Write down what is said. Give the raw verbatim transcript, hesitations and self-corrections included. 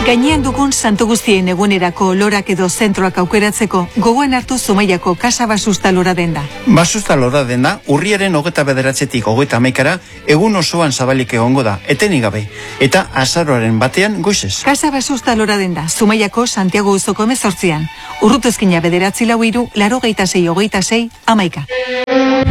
Gainean dugun santu guztien egunerako lorak edo zentroak aukeratzeko gogoan hartu Zumaiako Kasa Basusta lora denda. Basusta lora denda urriaren hogeta bederatzetik hogeita hamaikara egun osoan zabalik egongo da, etenik gabe, eta azaroaren batean goizez. Kasa Basusta lora denda, Zumaiako Santiago Uzoko hemezortzian. Urrutezkina bederatzi lau hiru, laurogeita sei hogeita sei, hamaika.